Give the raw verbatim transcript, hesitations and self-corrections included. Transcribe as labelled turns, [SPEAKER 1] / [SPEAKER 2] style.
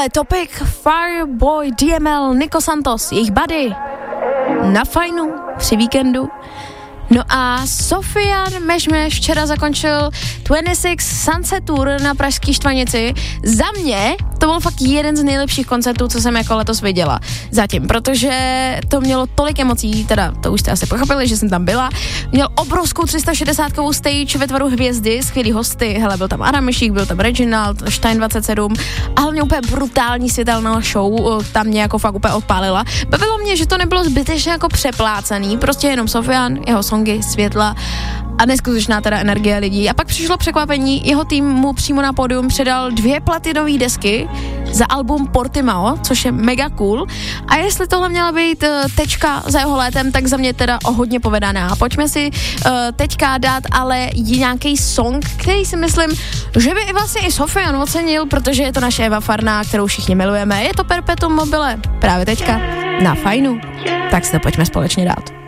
[SPEAKER 1] Tohle Topic, Fireboy, D M L, Nico Santos, jejich buddy na fajnu při víkendu. No a Sofian Mešmeš včera zakončil dvacet šest Sunset Tour na pražský Štvanici. Za mě to byl fakt jeden z nejlepších koncertů, co jsem jako letos viděla zatím, protože to mělo tolik emocí, teda to už jste asi pochopili, že jsem tam byla. Měl obrovskou tři sta šedesátkovou stage ve tvaru hvězdy, skvělý hosty, hele, byl tam Adam Myšík, byl tam Reginald, Stein dvacet sedm a hlavně úplně brutální světelná show, tam mě jako fakt úplně odpálila. Bavilo mě, že to nebylo zbytečně jako přeplácený, prostě jenom Sofian, jeho songy, světla a neskutečná teda energie lidí. A pak přišlo překvapení, jeho tým mu přímo na pódium předal dvě platinové desky za album Portimao, což je mega cool. A jestli tohle měla být uh, tečka za jeho létem, tak za mě teda o hodně povedaná. Pojďme si uh, teďka dát ale nějaký song, který si myslím, že by i vlastně i Sofian ocenil, protože je to naše Eva Farná, kterou všichni milujeme. Je to Perpetuum mobile právě teďka na fajnu. Tak si to pojďme společně dát.